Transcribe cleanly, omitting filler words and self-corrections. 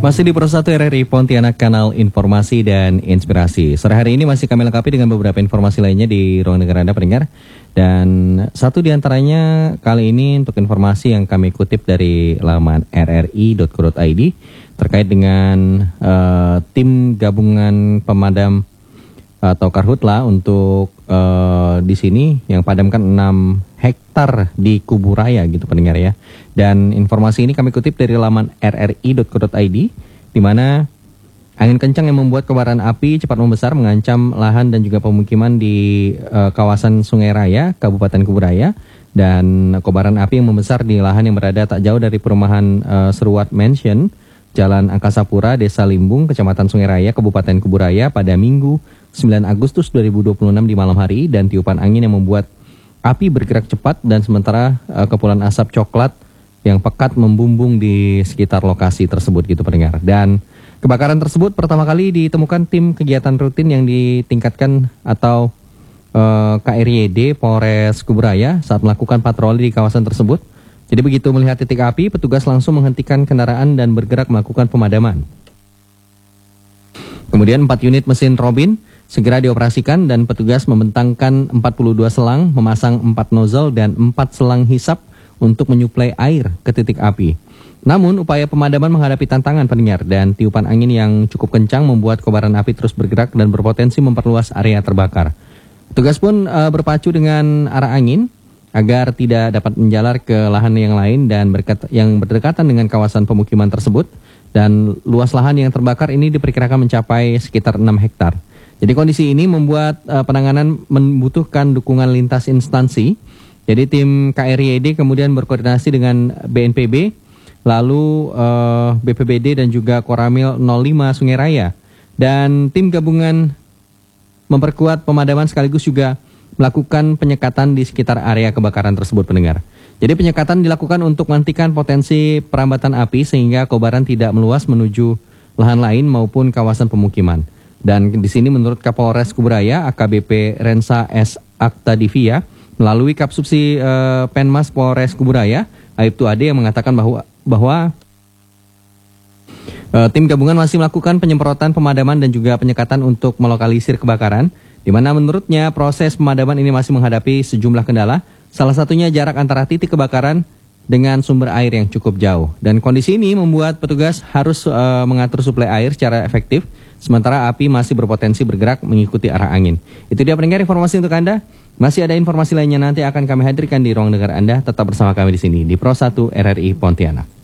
Masih di Pro 1 RRI Pontianak, kanal informasi dan inspirasi. Sore hari ini masih kami lengkapi dengan beberapa informasi lainnya di ruang dengar Anda pendengar. Dan satu di antaranya kali ini untuk informasi yang kami kutip dari laman rri.co.id terkait dengan tim gabungan pemadam atau Karhutla untuk di sini yang padamkan 6 hektar di Kuburaya gitu pendengar ya. Dan informasi ini kami kutip dari laman rri.co.id di mana angin kencang yang membuat kobaran api cepat membesar mengancam lahan dan juga pemukiman di kawasan Sungai Raya, Kabupaten Kuburaya. Dan kobaran api yang membesar di lahan yang berada tak jauh dari perumahan Seruat Mansion, Jalan Angkasa Pura, Desa Limbung, Kecamatan Sungai Raya, Kabupaten Kuburaya pada Minggu 9 Agustus 2026 di malam hari, dan tiupan angin yang membuat api bergerak cepat dan sementara kepulan asap coklat yang pekat membumbung di sekitar lokasi tersebut gitu pendengar. Dan kebakaran tersebut pertama kali ditemukan tim kegiatan rutin yang ditingkatkan atau KRYD Polres Kuburaya saat melakukan patroli di kawasan tersebut. Jadi begitu melihat titik api, petugas langsung menghentikan kendaraan dan bergerak melakukan pemadaman. Kemudian 4 unit mesin Robin segera dioperasikan dan petugas membentangkan 42 selang, memasang 4 nozzle dan 4 selang hisap untuk menyuplai air ke titik api. Namun upaya pemadaman menghadapi tantangan pendengar, dan tiupan angin yang cukup kencang membuat kobaran api terus bergerak dan berpotensi memperluas area terbakar. Petugas pun berpacu dengan arah angin agar tidak dapat menjalar ke lahan yang lain dan yang berdekatan dengan kawasan pemukiman tersebut. Dan luas lahan yang terbakar ini diperkirakan mencapai sekitar 6 hektar. Jadi kondisi ini membuat penanganan membutuhkan dukungan lintas instansi. Jadi tim KRYD kemudian berkoordinasi dengan BNPB, lalu BPBD dan juga Koramil 05 Sungai Raya. Dan tim gabungan memperkuat pemadaman sekaligus juga melakukan penyekatan di sekitar area kebakaran tersebut pendengar. Jadi penyekatan dilakukan untuk menghentikan potensi perambatan api sehingga kobaran tidak meluas menuju lahan lain maupun kawasan pemukiman. Dan di sini menurut Kapolres Kuburaya AKBP Rensa S. Aktadivia melalui Kapsubsi Penmas Polres Kuburaya Aibtu Ade yang mengatakan bahwa tim gabungan masih melakukan penyemprotan pemadaman dan juga penyekatan untuk melokalisir kebakaran, di mana menurutnya proses pemadaman ini masih menghadapi sejumlah kendala, salah satunya jarak antara titik kebakaran dengan sumber air yang cukup jauh. Dan kondisi ini membuat petugas harus mengatur suplai air secara efektif, sementara api masih berpotensi bergerak mengikuti arah angin. Itu dia pendengar informasi untuk Anda. Masih ada informasi lainnya nanti akan kami hadirkan di ruang dengar Anda. Tetap bersama kami di sini di Pro 1 RRI Pontianak.